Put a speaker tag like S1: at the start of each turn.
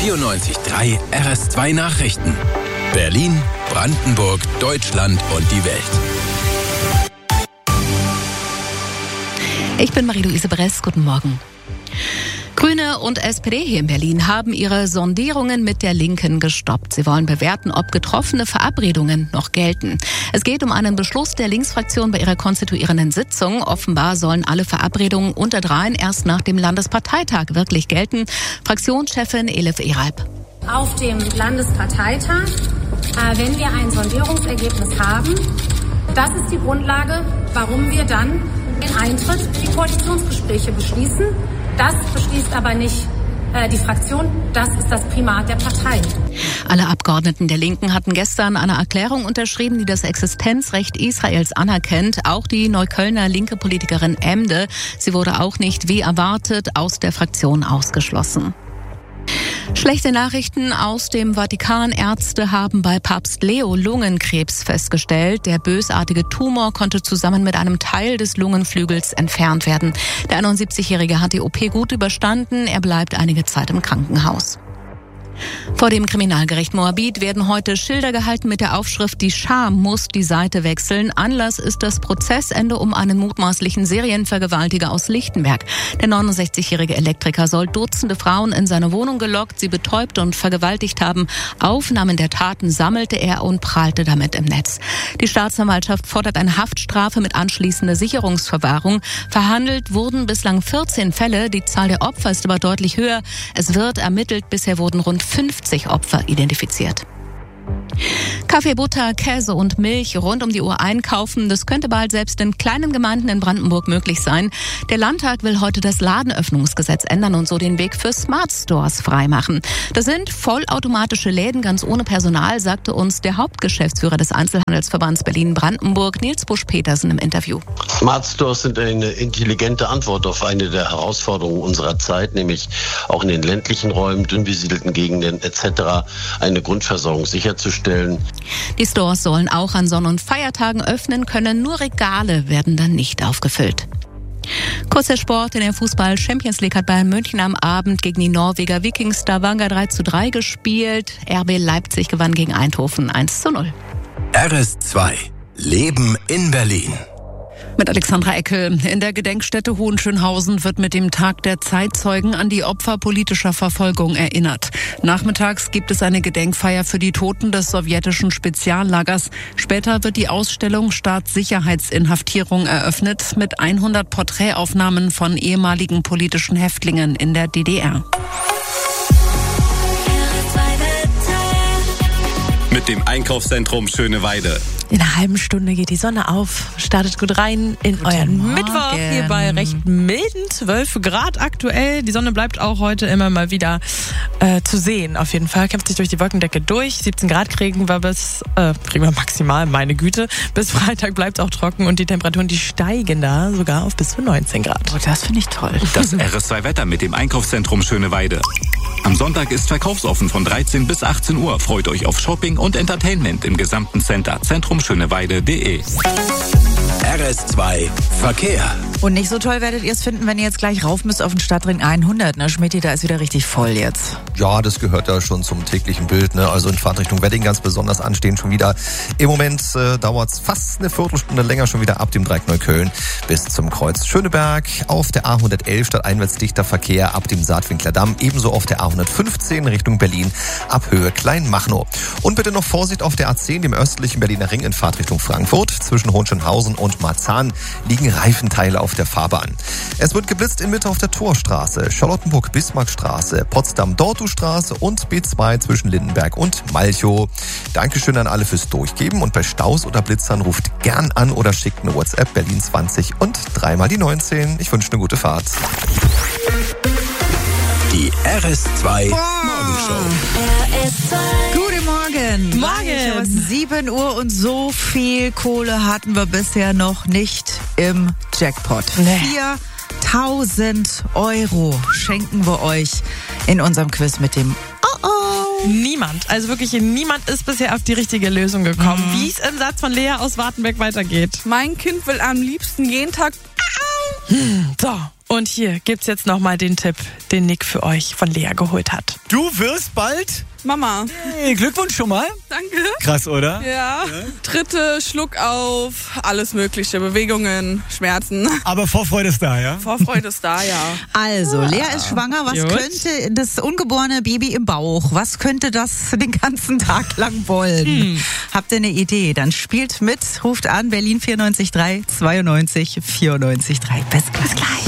S1: 94.3 RS2 Nachrichten. Berlin, Brandenburg, Deutschland und die Welt.
S2: Ich bin Marie-Louise Bress, guten Morgen. Grüne und SPD hier in Berlin haben ihre Sondierungen mit der Linken gestoppt. Sie wollen bewerten, ob getroffene Verabredungen noch gelten. Es geht um einen Beschluss der Linksfraktion bei ihrer konstituierenden Sitzung. Offenbar sollen alle Verabredungen unter dreien erst nach dem Landesparteitag wirklich gelten. Fraktionschefin Elif Eralp.
S3: Auf dem Landesparteitag, wenn wir ein Sondierungsergebnis haben, das ist die Grundlage, warum wir dann den Eintritt in die Koalitionsgespräche beschließen. Das beschließt aber nicht die Fraktion, das ist das Primat der Partei.
S2: Alle Abgeordneten der Linken hatten gestern eine Erklärung unterschrieben, die das Existenzrecht Israels anerkennt. Auch die Neuköllner linke Politikerin Emde. Sie wurde auch nicht wie erwartet aus der Fraktion ausgeschlossen. Schlechte Nachrichten aus dem Vatikan. Ärzte haben bei Papst Leo Lungenkrebs festgestellt. Der bösartige Tumor konnte zusammen mit einem Teil des Lungenflügels entfernt werden. Der 71-Jährige hat die OP gut überstanden. Er bleibt einige Zeit im Krankenhaus. Vor dem Kriminalgericht Moabit werden heute Schilder gehalten mit der Aufschrift "Die Scham muss die Seite wechseln". Anlass ist das Prozessende um einen mutmaßlichen Serienvergewaltiger aus Lichtenberg. Der 69-jährige Elektriker soll Dutzende Frauen in seine Wohnung gelockt, sie betäubt und vergewaltigt haben. Aufnahmen der Taten sammelte er und prahlte damit im Netz. Die Staatsanwaltschaft fordert eine Haftstrafe mit anschließender Sicherungsverwahrung. Verhandelt wurden bislang 14 Fälle. Die Zahl der Opfer ist aber deutlich höher. Es wird ermittelt. Bisher wurden rund 50 Opfer identifiziert. Kaffee, Butter, Käse und Milch rund um die Uhr einkaufen. Das könnte bald selbst in kleinen Gemeinden in Brandenburg möglich sein. Der Landtag will heute das Ladenöffnungsgesetz ändern und so den Weg für Smart Stores freimachen. Das sind vollautomatische Läden ganz ohne Personal, sagte uns der Hauptgeschäftsführer des Einzelhandelsverbands Berlin-Brandenburg, Nils Busch-Petersen, im Interview.
S4: Smart Stores sind eine intelligente Antwort auf eine der Herausforderungen unserer Zeit, nämlich auch in den ländlichen Räumen, dünn besiedelten Gegenden etc. eine Grundversorgung sicherzustellen.
S2: Die Stores sollen auch an Sonn- und Feiertagen öffnen können, nur Regale werden dann nicht aufgefüllt. Kurzer Sport in der Fußball-Champions League hat Bayern München am Abend gegen die Norweger Viking Stavanger 3:3 gespielt. RB Leipzig gewann gegen Eindhoven 1:0.
S1: RS2 Leben in Berlin.
S5: Mit Alexandra Eckel. In der Gedenkstätte Hohenschönhausen wird mit dem Tag der Zeitzeugen an die Opfer politischer Verfolgung erinnert. Nachmittags gibt es eine Gedenkfeier für die Toten des sowjetischen Speziallagers. Später wird die Ausstellung Staatssicherheitsinhaftierung eröffnet mit 100 Porträtaufnahmen von ehemaligen politischen Häftlingen in der DDR.
S6: Mit dem Einkaufszentrum Schöneweide.
S7: In einer halben Stunde geht die Sonne auf. Startet gut rein in euren Mittwoch hier bei recht milden 12 Grad aktuell. Die Sonne bleibt auch heute immer mal wieder zu sehen. Auf jeden Fall kämpft sich durch die Wolkendecke durch. 17 Grad kriegen wir maximal, meine Güte. Bis Freitag bleibt es auch trocken und die Temperaturen, die steigen da sogar auf bis zu 19 Grad.
S2: Oh, das finde ich toll.
S6: Das RS2-Wetter mit dem Einkaufszentrum Schöneweide. Am Sonntag ist verkaufsoffen von 13 bis 18 Uhr. Freut euch auf Shopping und Entertainment im gesamten Center. zentrumschöneweide.de.
S1: RS2 Verkehr.
S8: Und nicht so toll werdet ihr es finden, wenn ihr jetzt gleich rauf müsst auf den Stadtring 100. Ne, Schmidti, da ist wieder richtig voll jetzt.
S9: Ja, das gehört ja schon zum täglichen Bild. Ne? Also in Fahrtrichtung Wedding ganz besonders anstehen schon wieder. Im Moment dauert es fast eine Viertelstunde länger schon wieder ab dem Dreieck Neukölln bis zum Kreuz Schöneberg. Auf der A111 stadteinwärts dichter Verkehr ab dem Saatwinkler Damm. Ebenso auf der A115 Richtung Berlin ab Höhe Kleinmachnow. Und bitte noch Vorsicht auf der A10, dem östlichen Berliner Ring in Fahrtrichtung Frankfurt. Zwischen Hohenschönhausen und Marzahn liegen Reifenteile auf der Fahrbahn. Es wird geblitzt in Mitte auf der Torstraße, Charlottenburg-Bismarckstraße, Potsdam-Dortustraße und B2 zwischen Lindenberg und Malchow. Dankeschön an alle fürs Durchgeben und bei Staus oder Blitzern ruft gern an oder schickt eine WhatsApp Berlin 20 und 3 die 19. Ich wünsche eine gute Fahrt.
S1: Die RS2 Morgenshow.
S8: Guten Morgen.
S7: Morgen.
S8: 7 Uhr und so viel Kohle hatten wir bisher noch nicht im Jackpot.
S7: Nee.
S8: 4.000 € schenken wir euch in unserem Quiz mit dem
S7: Niemand, also wirklich niemand ist bisher auf die richtige Lösung gekommen. Wie es im Satz von Lea aus Wartenberg weitergeht.
S10: Mein Kind will am liebsten jeden Tag.
S7: So, Und hier gibt's jetzt nochmal den Tipp, den Nick für euch von Lea geholt hat.
S10: Du wirst bald
S11: Mama.
S10: Hey, Glückwunsch schon mal.
S11: Danke.
S10: Krass, oder?
S11: Ja. Tritte, Schluck auf, alles mögliche, Bewegungen, Schmerzen.
S10: Aber Vorfreude ist da, ja?
S11: Vorfreude ist da, ja.
S8: Also, Lea ist schwanger. Was
S7: Gut.
S8: könnte das ungeborene Baby im Bauch, was könnte das den ganzen Tag lang wollen? Habt ihr eine Idee? Dann spielt mit, ruft an, Berlin 94 3 92 94 3. Bis gleich.